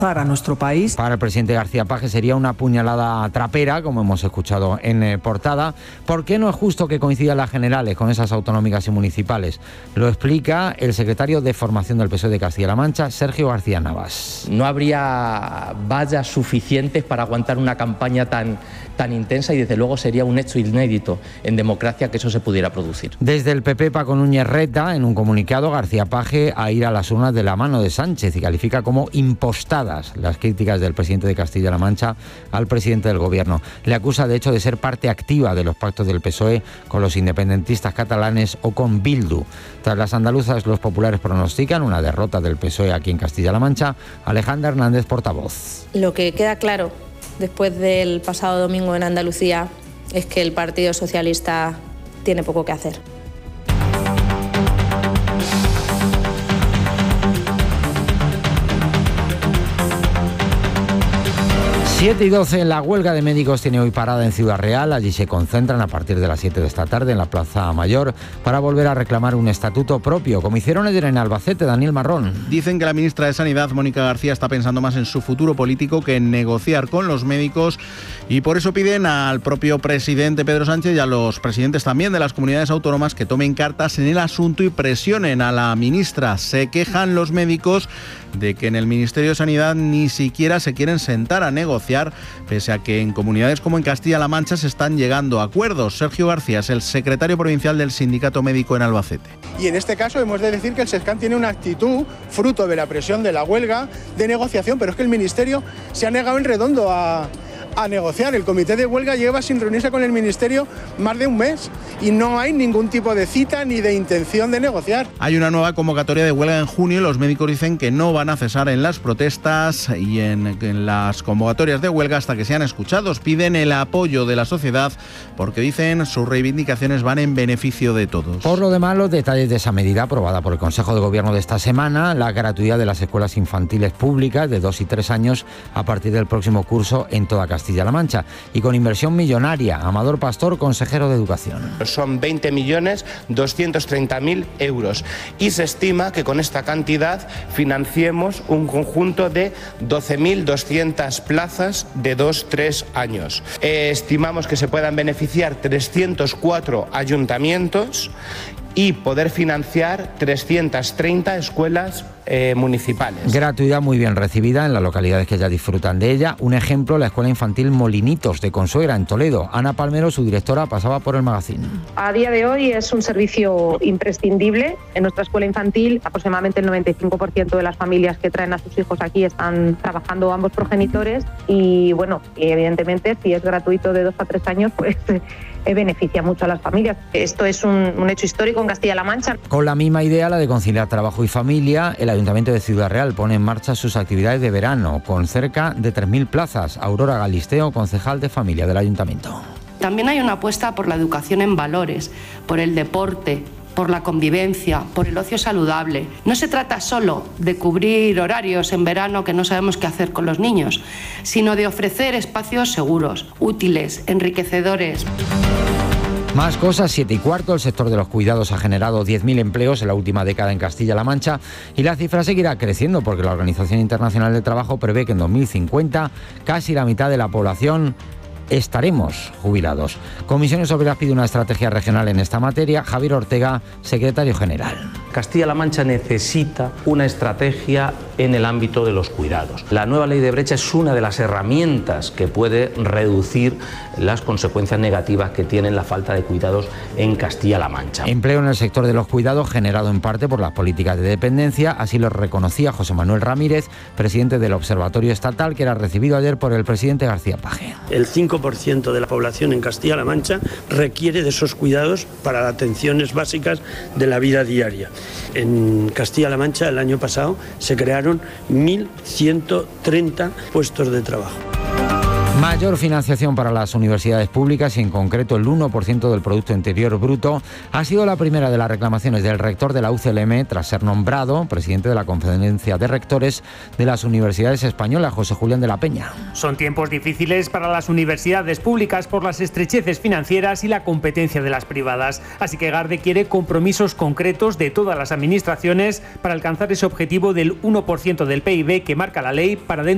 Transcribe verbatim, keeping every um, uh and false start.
para nuestro país. Para el presidente García Paje sería una puñalada trapera, como hemos escuchado en eh, portada. ¿Por qué no es justo que coincidan las generales con esas autonómicas y municipales? Lo explica el secretario de Formación del P S O E de Castilla-La Mancha, Sergio García Navas. No habría vallas suficientes para aguantar una campaña tan, tan intensa y desde luego sería un hecho inédito en democracia que eso se pudiera producir. Desde el P P, Paco Núñez reta en un comunicado García Paje a ir a las urnas de la mano de Sánchez y califica como impostadas las críticas del presidente de Castilla-La Mancha al presidente del gobierno. Le acusa de hecho de ser parte activa de los pactos del P S O E con los independentistas catalanes o con Bildu. Tras las andaluzas, los populares pronostican una derrota del P S O E aquí en Castilla-La Mancha. Alejandra Hernández, portavoz. Lo que queda claro después del pasado domingo en Andalucía es que el Partido Socialista tiene poco que hacer. siete y doce, la huelga de médicos tiene hoy parada en Ciudad Real. Allí se concentran a partir de las siete de esta tarde en la Plaza Mayor para volver a reclamar un estatuto propio, como hicieron ayer en Albacete. Daniel Marrón. Dicen que la ministra de Sanidad, Mónica García, está pensando más en su futuro político que en negociar con los médicos y por eso piden al propio presidente Pedro Sánchez y a los presidentes también de las comunidades autónomas que tomen cartas en el asunto y presionen a la ministra. Se quejan los médicos de que en el Ministerio de Sanidad ni siquiera se quieren sentar a negociar, pese a que en comunidades como en Castilla-La Mancha se están llegando a acuerdos. Sergio García es el secretario provincial del Sindicato Médico en Albacete. Y en este caso hemos de decir que el SESCAN tiene una actitud fruto de la presión de la huelga, de negociación, pero es que el Ministerio se ha negado en redondo a... a negociar. El comité de huelga lleva sin reunirse con el Ministerio más de un mes y no hay ningún tipo de cita ni de intención de negociar. Hay una nueva convocatoria de huelga en junio y los médicos dicen que no van a cesar en las protestas y en, en las convocatorias de huelga hasta que sean escuchados. Piden el apoyo de la sociedad porque dicen sus reivindicaciones van en beneficio de todos. Por lo demás, los detalles de esa medida aprobada por el Consejo de Gobierno de esta semana, la gratuidad de las escuelas infantiles públicas de dos y tres años a partir del próximo curso en toda Castilla-La Mancha y con inversión millonaria. Amador Pastor, consejero de Educación. Son veinte millones doscientos treinta mil euros y se estima que con esta cantidad financiemos un conjunto de doce mil doscientas plazas de dos a tres años. Eh, estimamos que se puedan beneficiar trescientos cuatro ayuntamientos y poder financiar trescientas treinta escuelas eh, municipales. Gratuidad muy bien recibida en las localidades que ya disfrutan de ella. Un ejemplo, la Escuela Infantil Molinitos de Consuegra, en Toledo. Ana Palmero, su directora, pasaba por el magazín. A día de hoy es un servicio imprescindible. En nuestra escuela infantil, aproximadamente el noventa y cinco por ciento de las familias que traen a sus hijos aquí están trabajando ambos progenitores y, bueno, evidentemente, si es gratuito de dos a tres años, pues beneficia mucho a las familias. Esto es un, un hecho histórico en Castilla-La Mancha. Con la misma idea, la de conciliar trabajo y familia, el Ayuntamiento de Ciudad Real pone en marcha sus actividades de verano con cerca de tres mil plazas. Aurora Galisteo, concejal de familia del Ayuntamiento. También hay una apuesta por la educación en valores, por el deporte, por la convivencia, por el ocio saludable. No se trata solo de cubrir horarios en verano que no sabemos qué hacer con los niños, sino de ofrecer espacios seguros, útiles, enriquecedores. Más cosas, siete y cuarto, el sector de los cuidados ha generado diez mil empleos en la última década en Castilla-La Mancha y la cifra seguirá creciendo porque la Organización Internacional del Trabajo prevé que en dos mil cincuenta casi la mitad de la población estaremos jubilados. Comisiones Obreras pide una estrategia regional en esta materia. Javier Ortega, secretario general. Castilla-La Mancha necesita una estrategia en el ámbito de los cuidados. La nueva ley de brecha es una de las herramientas que puede reducir las consecuencias negativas que tiene la falta de cuidados en Castilla-La Mancha. Empleo en el sector de los cuidados generado en parte por las políticas de dependencia, así lo reconocía José Manuel Ramírez, presidente del Observatorio Estatal, que era recibido ayer por el presidente García Paje. El cinco por ciento de la población en Castilla-La Mancha requiere de esos cuidados para las atenciones básicas de la vida diaria. En Castilla-La Mancha el año pasado se crearon mil ciento treinta puestos de trabajo. Mayor financiación para las universidades públicas y en concreto el uno por ciento del Producto Interior Bruto ha sido la primera de las reclamaciones del rector de la U C L M tras ser nombrado presidente de la Conferencia de Rectores de las Universidades Españolas, José Julián de la Peña. Son tiempos difíciles para las universidades públicas por las estrecheces financieras y la competencia de las privadas. Así que Garde quiere compromisos concretos de todas las administraciones para alcanzar ese objetivo del uno por ciento del P I B que marca la ley para dentro